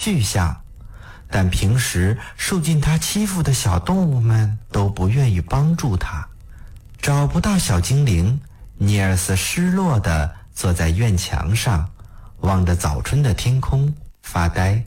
巨象，但平时受尽他欺负的小动物们都不愿意帮助他。找不到小精灵，尼尔斯失落地坐在院墙上，望着早春的天空发呆。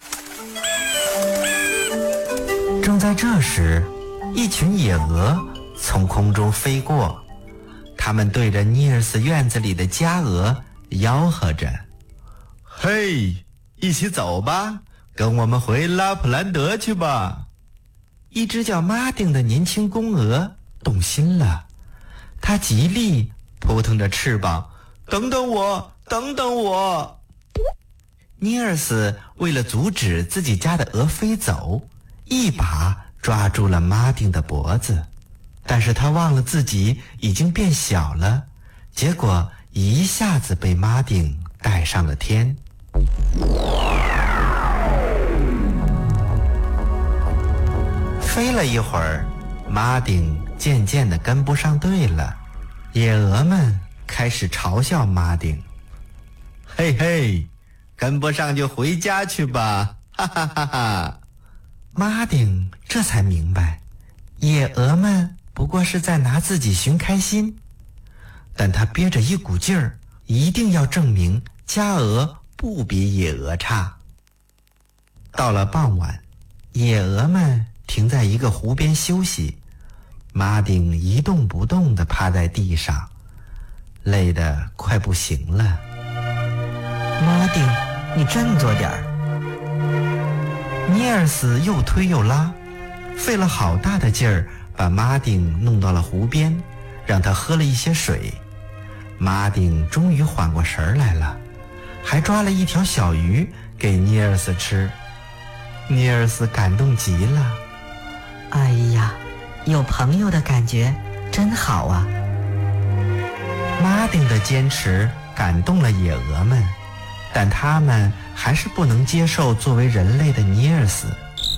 正在这时，一群野鹅从空中飞过，它们对着尼尔斯院子里的家鹅吆喝着：嘿，一起走吧，跟我们回拉普兰德去吧。一只叫马丁的年轻公鹅动心了，它极力扑腾着翅膀，等等我，等等我。尼尔斯为了阻止自己家的鹅飞走，一把抓住了马丁的脖子，但是他忘了自己已经变小了，结果一下子被马丁带上了天。飞了一会儿，马丁渐渐地跟不上队了，野鹅们开始嘲笑马丁：嘿嘿，跟不上就回家去吧，哈哈哈哈。马丁这才明白，野鹅们不过是在拿自己寻开心，但他憋着一股劲儿，一定要证明家鹅不比野鹅差。到了傍晚，野鹅们停在一个湖边休息，马丁一动不动地趴在地上，累得快不行了。马丁，你振作点儿。尼尔斯又推又拉，费了好大的劲儿，把马丁弄到了湖边，让他喝了一些水。马丁终于缓过神来了，还抓了一条小鱼给尼尔斯吃。尼尔斯感动极了， 哎呀，有朋友的感觉真好啊。 马丁的坚持感动了野鹅们，但他们还是不能接受作为人类的尼尔斯。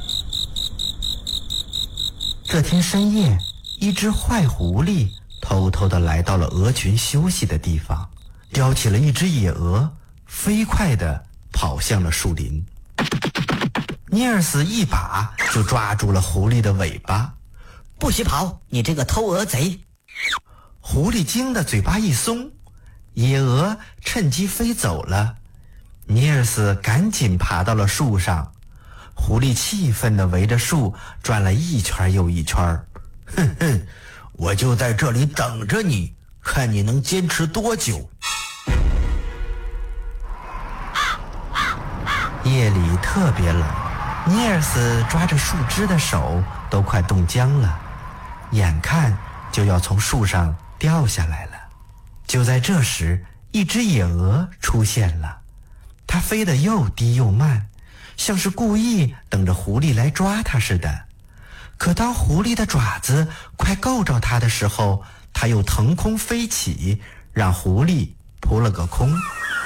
这天深夜，一只坏狐狸偷偷地来到了鹅群休息的地方，叼起了一只野鹅，飞快地跑向了树林。尼尔斯一把就抓住了狐狸的尾巴。 不许跑，你这个偷鹅贼！ 狐狸惊得嘴巴一松，野鹅趁机飞走了。尼尔斯赶紧爬到了树上，狐狸气愤地围着树转了一圈又一圈。哼哼，我就在这里等着你，看你能坚持多久。夜里特别冷，尼尔斯抓着树枝的手都快冻僵了，眼看就要从树上掉下来了。就在这时，一只野鹅出现了，它飞得又低又慢，像是故意等着狐狸来抓它似的。可当狐狸的爪子快够着它的时候，它又腾空飞起，让狐狸扑了个空。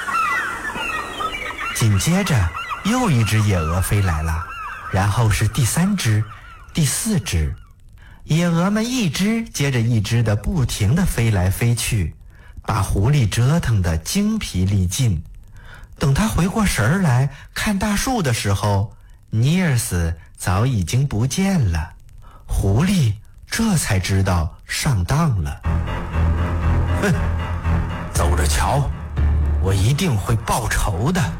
紧接着又一只野鹅飞来了，然后是第3只、第4只。野鹅们一只接着一只的不停地飞来飞去，把狐狸折腾得精疲力尽。等他回过神来看大树的时候，尼尔斯早已经不见了。狐狸这才知道上当了。哼，走着瞧，我一定会报仇的。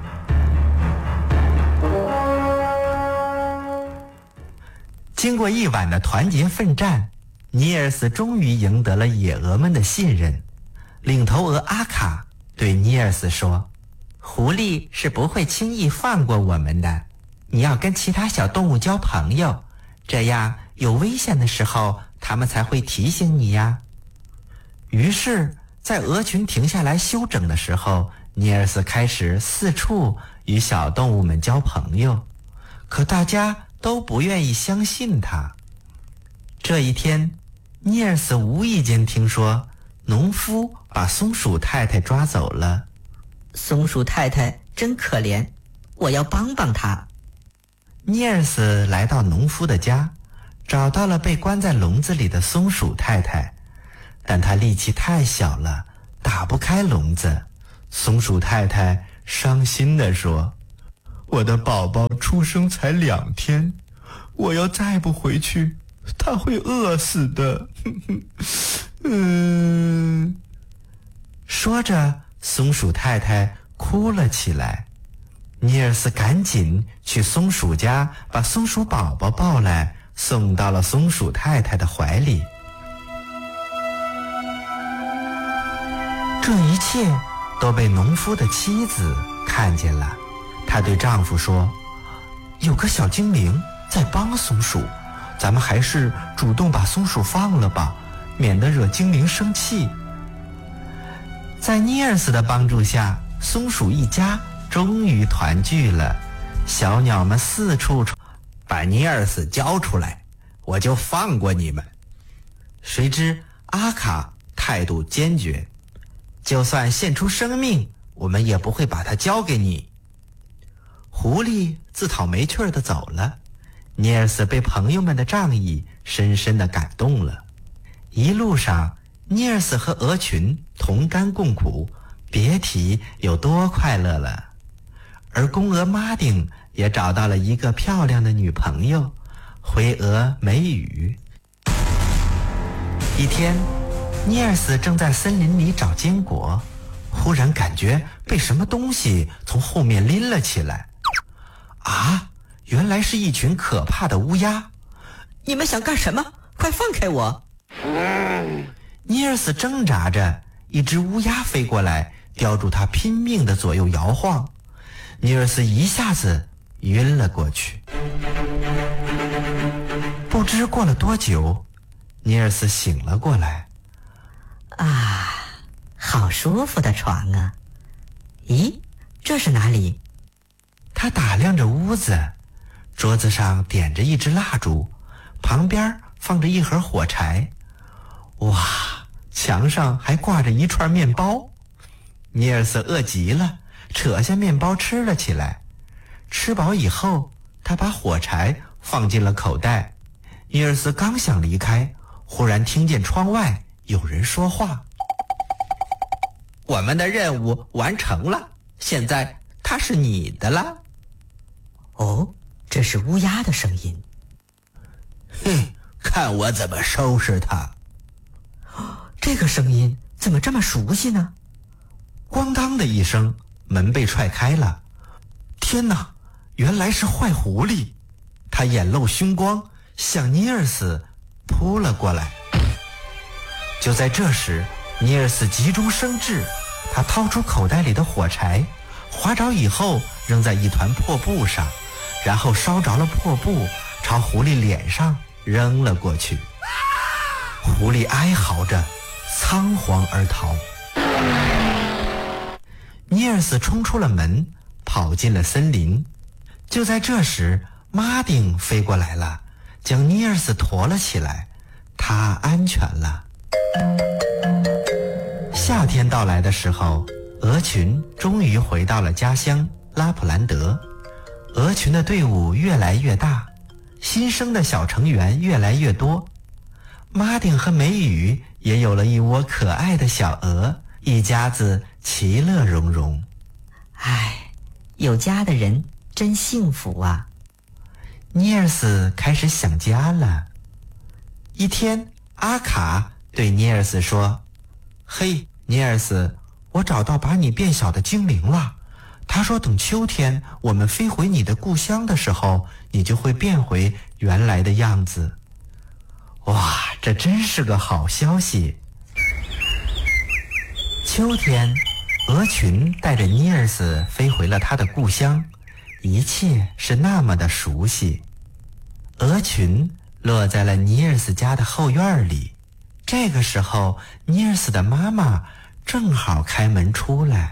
经过一晚的团结奋战，尼尔斯终于赢得了野鹅们的信任。领头鹅阿卡对尼尔斯说：狐狸是不会轻易放过我们的，你要跟其他小动物交朋友，这样有危险的时候它们才会提醒你呀。于是在鹅群停下来休整的时候，尼尔斯开始四处与小动物们交朋友，可大家都不愿意相信他。这一天，尼尔斯无意间听说农夫把松鼠太太抓走了。 松鼠太太真可怜，我要帮帮她。 尼尔斯来到农夫的家，找到了被关在笼子里的松鼠太太，但她力气太小了，打不开笼子。松鼠太太伤心地说： 我的宝宝出生才2天，我要再不回去，他会饿死的。说着，松鼠太太哭了起来。尼尔斯赶紧去松鼠家，把松鼠宝宝抱来，送到了松鼠太太的怀里。这一切都被农夫的妻子看见了，她对丈夫说：“有个小精灵在帮松鼠，咱们还是主动把松鼠放了吧，免得惹精灵生气。”在尼尔斯的帮助下，松鼠一家终于团聚了。小鸟们四处传，把尼尔斯交出来，我就放过你们。谁知阿卡态度坚决，就算献出生命，我们也不会把它交给你。狐狸自讨没趣地走了，尼尔斯被朋友们的仗义深深地感动了。一路上，尼尔斯和鹅群同甘共苦，别提有多快乐了。而公鹅马丁也找到了一个漂亮的女朋友，灰鹅美羽。一天，尼尔斯正在森林里找坚果，忽然感觉被什么东西从后面拎了起来。啊，原来是一群可怕的乌鸦！ 你们想干什么？快放开我！ 尼尔斯挣扎着，一只乌鸦飞过来，叼住他拼命地左右摇晃。尼尔斯一下子晕了过去。不知过了多久，尼尔斯醒了过来。 啊，好舒服的床啊！咦，这是哪里？ 他打量着屋子，桌子上点着一支蜡烛，旁边放着一盒火柴。哇，墙上还挂着一串面包。尼尔斯饿极了，扯下面包吃了起来。吃饱以后，他把火柴放进了口袋。尼尔斯刚想离开，忽然听见窗外有人说话：“我们的任务完成了，现在它是你的了。” 哦，这是乌鸦的声音。 哼，看我怎么收拾它！ 这个声音怎么这么熟悉呢？ 咣当的一声，门被踹开了。天哪，原来是坏狐狸！他眼露凶光，向尼尔斯扑了过来。就在这时，尼尔斯急中生智，他掏出口袋里的火柴，划着以后扔在一团破布上，然后烧着了破布，朝狐狸脸上扔了过去。狐狸哀嚎着，仓皇而逃。尼尔斯冲出了门，跑进了森林。就在这时，马丁飞过来了，将尼尔斯驮了起来。他安全了。夏天到来的时候，鹅群终于回到了家乡拉普兰德。鹅群的队伍越来越大，新生的小成员越来越多。马丁和美羽也有了一窝可爱的小鹅，一家子其乐融融。 唉，有家的人真幸福啊！ 尼尔斯开始想家了。一天，阿卡对尼尔斯说：“嘿，尼尔斯，我找到把你变小的精灵了。他说等秋天我们飞回你的故乡的时候，你就会变回原来的样子。”哇，这真是个好消息！秋天，鹅群带着尼尔斯飞回了他的故乡，一切是那么的熟悉。鹅群落在了尼尔斯家的后院里。这个时候，尼尔斯的妈妈正好开门出来。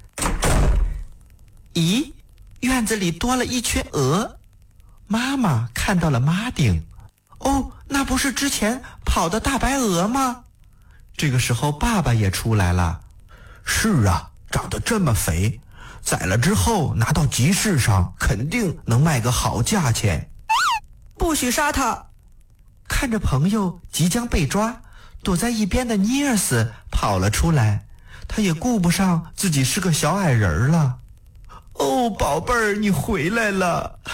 咦，院子里多了一群鹅。妈妈看到了马丁。哦，那不是之前跑的大白鹅吗？这个时候爸爸也出来了。是啊，长得这么肥，宰了之后拿到集市上肯定能卖个好价钱。 不许杀他！ 看着朋友即将被抓，躲在一边的尼尔斯跑了出来，他也顾不上自己是个小矮人了。 哦，宝贝儿，你回来了。